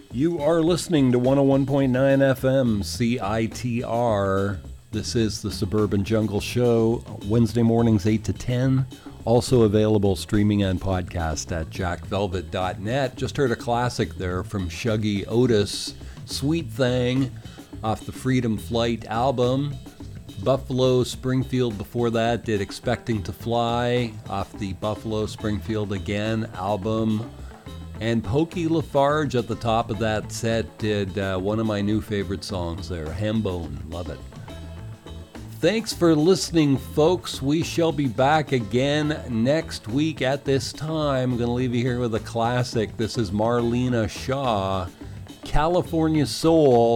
You are listening to 101.9 FM CITR. This is the Suburban Jungle Show, Wednesday mornings 8 to 10. Also available streaming and podcast at jackvelvet.net. Just heard a classic there from Shuggy Otis, Sweet Thing, off the Freedom Flight album. Buffalo Springfield before that did Expecting to Fly, off the Buffalo Springfield Again album. And Pokey Lafarge at the top of that set did one of my new favorite songs there, Hambone. Love it. Thanks for listening, folks. We shall be back again next week at this time. I'm going to leave you here with a classic. This is Marlena Shaw, California Soul.